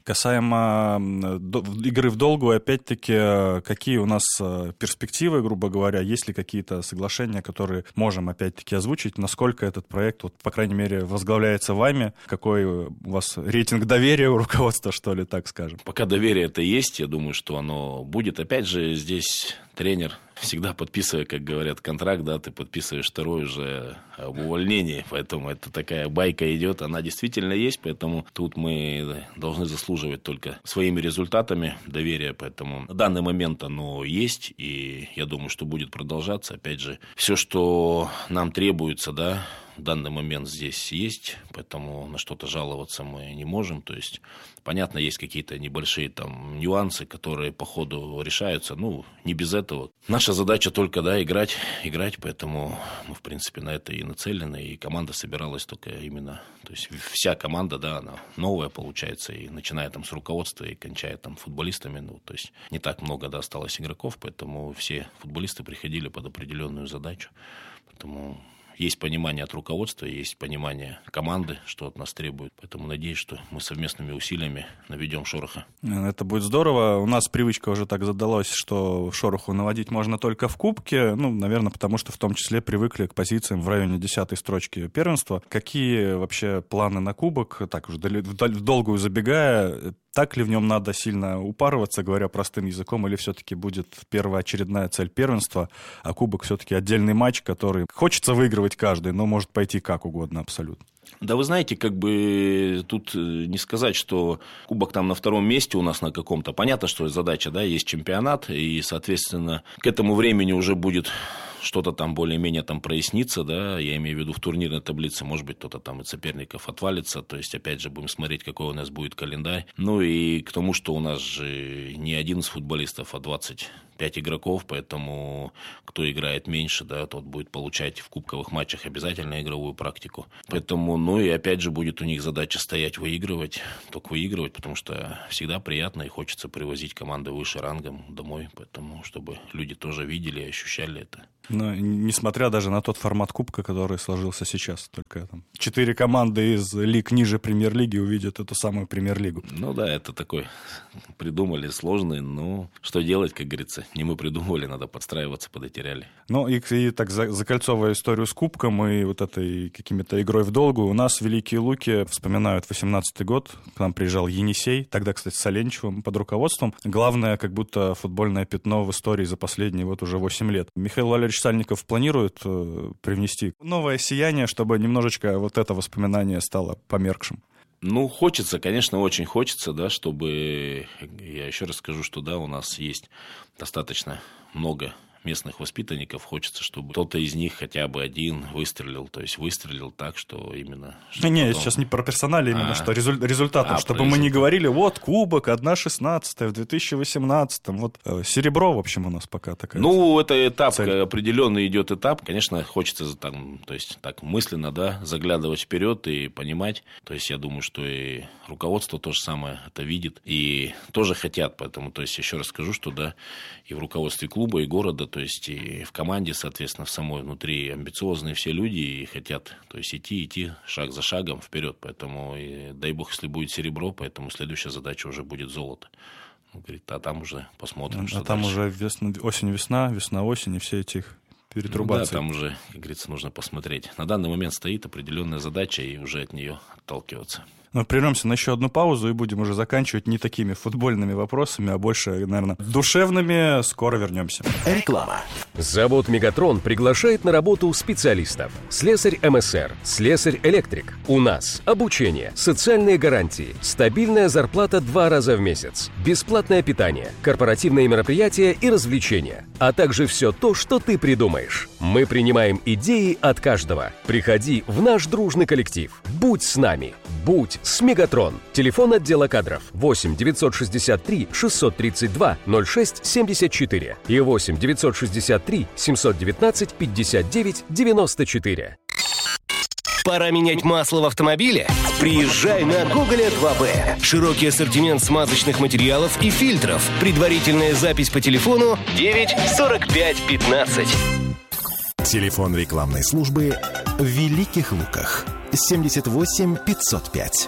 Касаемо игры в долгую, опять-таки, какие у нас перспективы, грубо говоря, есть ли какие-то соглашения, которые можем, опять-таки, озвучить, насколько этот проект, вот, по крайней мере, возглавляется вами, какой у вас рейтинг доверия у руководства, что ли, так скажем? Пока доверие это есть, я думаю, что оно будет. Опять же, здесь тренер всегда подписывая, как говорят, контракт, да, ты подписываешь второй уже об увольнении, поэтому это такая байка идет, она действительно есть, поэтому тут мы должны заслуживать только своими результатами доверия, поэтому на данный момент оно есть, и я думаю, что будет продолжаться. Опять же, все, что нам требуется, да, в данный момент здесь есть, поэтому на что-то жаловаться мы не можем. То есть, понятно, есть какие-то небольшие там нюансы, которые по ходу решаются. Ну, не без этого. Наша задача только, да, играть, играть, поэтому мы, в принципе, на это и нацелены. И команда собиралась только именно... То есть, вся команда, да, она новая получается, и начиная там с руководства и кончая там футболистами. Ну, то есть, не так много, да, осталось игроков, поэтому все футболисты приходили под определенную задачу. Поэтому... Есть понимание от руководства, есть понимание команды, что от нас требует. Поэтому надеюсь, что мы совместными усилиями наведем шороха. Это будет здорово. У нас привычка уже так задалась, что шороху наводить можно только в кубке. Ну, наверное, потому что в том числе привыкли к позициям в районе десятой строчки первенства. Какие вообще планы на кубок? Так уже в долгую забегая, Так ли в нем надо сильно упарываться, говоря простым языком, или все-таки будет первоочередная цель первенства, а кубок все-таки отдельный матч, который хочется выигрывать каждый, но может пойти как угодно абсолютно? Да вы знаете, как бы тут не сказать, что кубок там на втором месте у нас на каком-то. Понятно, что задача, да, есть чемпионат, и, соответственно, к этому времени уже будет что-то там более-менее там прояснится, да, я имею в виду в турнирной таблице, может быть, кто-то там из соперников отвалится, то есть, опять же, будем смотреть, какой у нас будет календарь. Ну и к тому, что у нас же не одиннадцать футболистов, а двадцать пять игроков, поэтому кто играет меньше, да, тот будет получать в кубковых матчах обязательно игровую практику. Поэтому, ну и опять же, будет у них задача стоять, выигрывать, только выигрывать, потому что всегда приятно и хочется привозить команды выше рангом домой, поэтому, чтобы люди тоже видели и ощущали это. Но несмотря даже на тот формат кубка, который сложился сейчас, только там четыре команды из лиг ниже премьер-лиги увидят эту самую премьер-лигу. Ну да, это такой придумали сложный, но что делать, как говорится, не мы придумывали, надо подстраиваться под эти реалии. Ну и, и так закольцовывая историю с кубком и вот этой какими-то игрой в долгу, у нас в Великие Луки вспоминают восемнадцатый год, к нам приезжал Енисей, тогда, кстати, с Оленчевым под руководством. Главное, как будто футбольное пятно в истории за последние вот уже восемь лет. Михаил Валерьевич Сальников планирует э, привнести новое сияние, чтобы немножечко вот это воспоминание стало померкшим? Ну, хочется, конечно, очень хочется, да, чтобы, я еще раз скажу, что да, у нас есть достаточно много местных воспитанников, хочется, чтобы кто-то из них хотя бы один выстрелил, то есть выстрелил так, что именно... Что не, потом... сейчас не про персонали именно, а, что резуль... результатом, а, чтобы мы результат. не говорили, вот, кубок, одна шестнадцатая в две тысячи восемнадцатом, вот, э, серебро, в общем, у нас пока такая. Ну, это этап, цель. Определенный идет этап, конечно, хочется там, то есть так мысленно, да, заглядывать вперед и понимать, то есть я думаю, что и руководство то же самое это видит, и тоже хотят, поэтому, то есть еще раз скажу, что, да, и в руководстве клуба, и города, то есть и в команде, соответственно, в самой внутри амбициозные все люди и хотят, то есть идти, идти шаг за шагом вперед. Поэтому, и, дай бог, если будет серебро, поэтому следующая задача уже будет золото. Он говорит, а там уже посмотрим, а что там дальше. Уже весна, осень-весна, весна-осень и все эти их перетрубации. Ну, да, там уже, как говорится, нужно посмотреть. На данный момент стоит определенная задача и уже от нее отталкиваться. Мы прервемся на еще одну паузу и будем уже заканчивать не такими футбольными вопросами, а больше, наверное, душевными. Скоро вернемся. Реклама. Завод «Мегатрон» приглашает на работу специалистов. Слесарь эм эс эр, слесарь-электрик. У нас обучение, социальные гарантии, стабильная зарплата два раза в месяц, бесплатное питание, корпоративные мероприятия и развлечения, а также все то, что ты придумаешь. Мы принимаем идеи от каждого. Приходи в наш дружный коллектив. Будь с нами. Будь с «Мегатрон». Телефон отдела кадров восемь девятьсот шестьдесят три шестьсот тридцать два ноль шесть семьдесят четыре и восемь девятьсот шестьдесят три семьсот девятнадцать пятьдесят девять девяносто четыре. Пора менять масло в автомобиле? Приезжай на Гоголя два бэ. Широкий ассортимент смазочных материалов и фильтров. Предварительная запись по телефону девять сорок пять пятнадцать. Телефон рекламной службы в Великих Луках. семьдесят восемь пятьсот пять.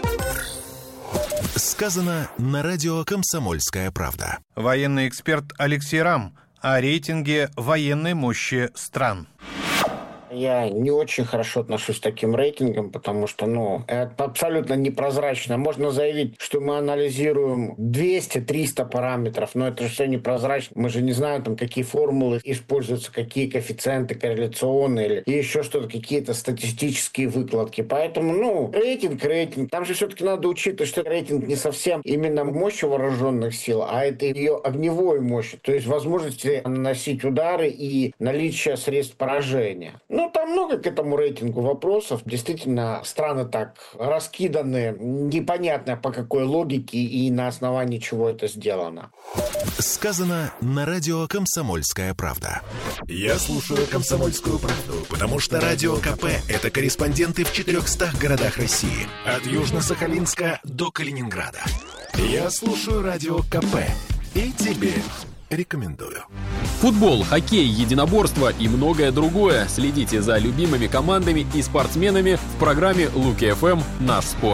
Сказано на радио «Комсомольская правда». Военный эксперт Алексей Рам о рейтинге военной мощи стран. Я не очень хорошо отношусь к таким рейтингам, потому что, ну, это абсолютно непрозрачно. Можно заявить, что мы анализируем двести-триста параметров, но это же все непрозрачно. Мы же не знаем, там, какие формулы используются, какие коэффициенты корреляционные или еще что-то, какие-то статистические выкладки. Поэтому, ну, рейтинг, рейтинг. Там же все-таки надо учитывать, что рейтинг не совсем именно мощь вооруженных сил, а это ее огневой мощь. То есть возможности наносить удары и наличие средств поражения. Ну, там много к этому рейтингу вопросов. Действительно, страны так раскиданы, непонятно по какой логике и на основании чего это сделано. Сказано на радио «Комсомольская правда». Я слушаю «Комсомольскую правду», потому что Радио ка пэ – это корреспонденты в четырехстах городах России. От Южно-Сахалинска до Калининграда. Я слушаю Радио ка пэ и тебе рекомендую. Футбол, хоккей, единоборство и многое другое. Следите за любимыми командами и спортсменами в программе «Луки эф эм. Наш спорт».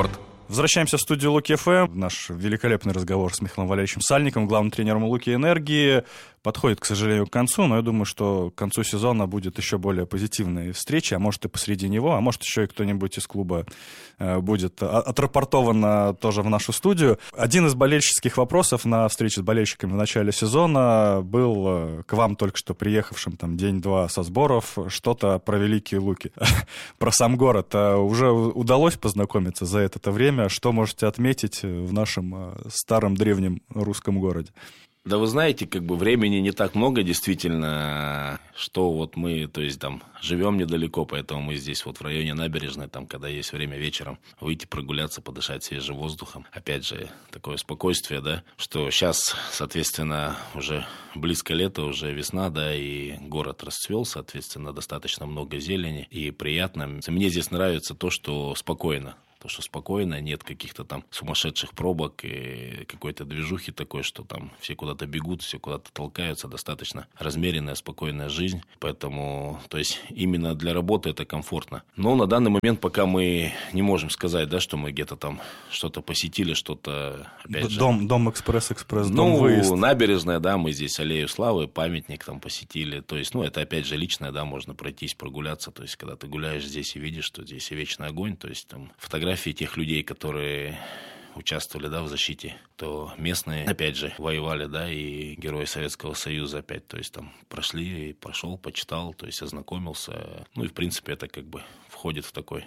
Возвращаемся в студию Луки эф эм. Наш великолепный разговор с Михаилом Валерьевичем Сальниковым, главным тренером Луки Энергии, подходит, к сожалению, к концу, но я думаю, что к концу сезона будет еще более позитивные встречи, а может и посреди него, а может еще и кто-нибудь из клуба будет отрапортован тоже в нашу студию. Один из болельщических вопросов на встрече с болельщиками в начале сезона был к вам только что приехавшим там день-два со сборов, что-то про Великие Луки, про сам город. Уже удалось познакомиться за это время? Что можете отметить в нашем старом древнем русском городе? Да вы знаете, как бы времени не так много, действительно, что вот мы, то есть там живем недалеко, поэтому мы здесь вот в районе набережной, там, когда есть время вечером, выйти прогуляться, подышать свежим воздухом. Опять же, такое спокойствие, да, что сейчас, соответственно, уже близко лето, уже весна, да, и город расцвел, соответственно, достаточно много зелени и приятно. Мне здесь нравится то, что спокойно. То, что спокойно, нет каких-то там сумасшедших пробок и какой-то движухи такой, что там все куда-то бегут, все куда-то толкаются. Достаточно размеренная, спокойная жизнь. Поэтому, то есть, именно для работы это комфортно. Но на данный момент пока мы не можем сказать, да, что мы где-то там что-то посетили, что-то, опять же... Дом, дом экспресс-экспресс, ну, дом выезд. Набережная, да, мы здесь Аллею Славы, памятник там посетили. То есть, ну, это опять же личное, да, можно пройтись, прогуляться. То есть, когда ты гуляешь здесь и видишь, что здесь и вечный огонь, то есть, там, фотографии тех людей, которые участвовали, да, в защите, то местные, опять же, воевали, да, и герои Советского Союза опять, то есть там прошли, и прошел, почитал, то есть ознакомился. Ну и, в принципе, это как бы входит в такой,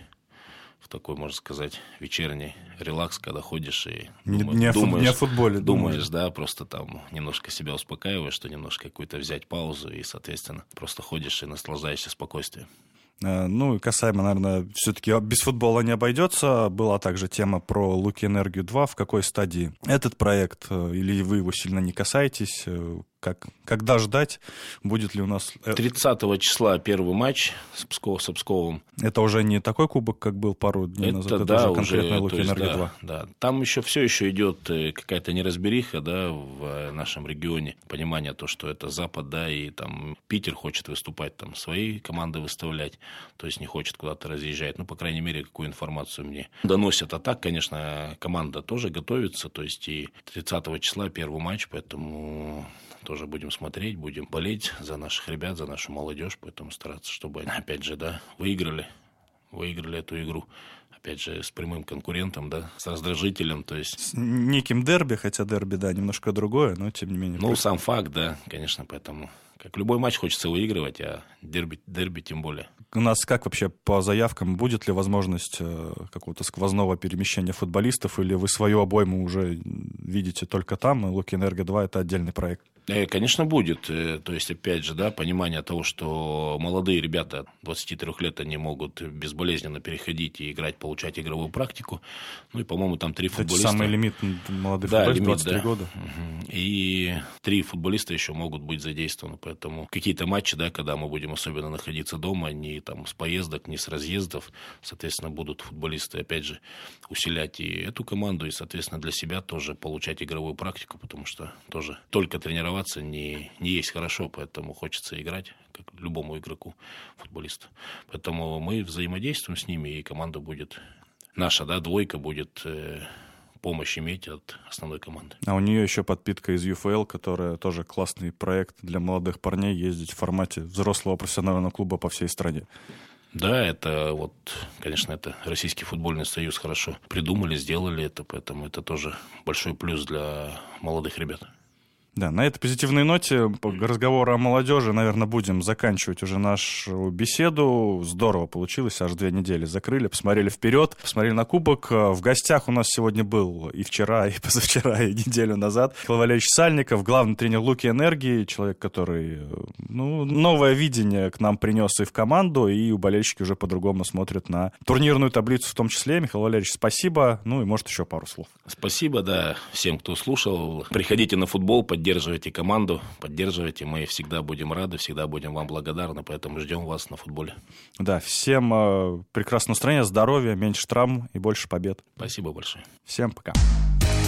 в такой, можно сказать, вечерний релакс, когда ходишь и не, думаешь, не, о, думаешь, не о футболе. Думаешь, думаешь, да, просто там немножко себя успокаиваешь, что немножко какую-то взять паузу и, соответственно, просто ходишь и наслаждаешься спокойствием. Ну и касаемо, наверное, все-таки без футбола не обойдется. Была также тема про Луки Энергию два. В какой стадии этот проект? Или вы его сильно не касаетесь? Как, когда ждать? Будет ли у нас... тридцатого числа первый матч с, Псков, с Псковом. Это уже не такой кубок, как был пару дней это, назад? Это да, уже конкретно Луки Энергия да, два. Да. Там еще все еще идет какая-то неразбериха, да, в нашем регионе. Понимание то, что это Запад, да, и там Питер хочет выступать, там свои команды выставлять, то есть не хочет куда-то разъезжать. Ну, по крайней мере, какую информацию мне доносят. А так, конечно, команда тоже готовится, то есть и тридцатого числа первый матч, поэтому... тоже будем смотреть, будем болеть за наших ребят, за нашу молодежь, поэтому стараться, чтобы они, опять же, да, выиграли, выиграли эту игру, опять же, с прямым конкурентом, да, с раздражителем, то есть... С неким дерби, хотя дерби, да, немножко другое, но тем не менее... Ну, сам факт, да, конечно, поэтому... Как любой матч хочется выигрывать, а дерби, дерби тем более. У нас как вообще по заявкам? Будет ли возможность какого-то сквозного перемещения футболистов, или вы свою обойму уже видите только там, и Луки Энергия два — это отдельный проект? Конечно, будет. То есть, опять же, да, понимание того, что молодые ребята двадцати трёх лет, они могут безболезненно переходить и играть, получать игровую практику. Ну и, по-моему, там три футболиста. Это самый лимит молодых да, футболистов, лимит, двадцать три да. года. Угу. И три футболиста еще могут быть задействованы. Поэтому какие-то матчи, да, когда мы будем особенно находиться дома, не там с поездок, не с разъездов, соответственно, будут футболисты, опять же, усилять и эту команду, и, соответственно, для себя тоже получать игровую практику, потому что тоже только тренироваться не, не есть хорошо, поэтому хочется играть, как любому игроку, футболисту. Поэтому мы взаимодействуем с ними, и команда будет, наша, да, двойка будет... Э, помощь иметь от основной команды. А у нее еще подпитка из ю эф эл, которая тоже классный проект для молодых парней, ездить в формате взрослого профессионального клуба по всей стране. Да, это вот, конечно, это Российский футбольный союз хорошо придумали, сделали это, поэтому это тоже большой плюс для молодых ребят. Да, на этой позитивной ноте разговора о молодежи, наверное, будем заканчивать уже нашу беседу. Здорово получилось, аж две недели закрыли, посмотрели вперед, посмотрели на кубок. В гостях у нас сегодня был и вчера, и позавчера, и неделю назад Михаил Валерьевич Сальников, главный тренер Луки Энергии, человек, который, ну, новое видение к нам принес и в команду, и у болельщики уже по-другому смотрят на турнирную таблицу в том числе. Михаил Валерьевич, спасибо. Ну и, может, еще пару слов. Спасибо, да, всем, кто слушал. Приходите на футбол, поддерживайте. Поддерживайте команду, поддерживайте. Мы всегда будем рады, всегда будем вам благодарны, поэтому ждем вас на футболе. Да, всем э, прекрасного настроения, здоровья, меньше травм и больше побед. Спасибо большое. Всем пока.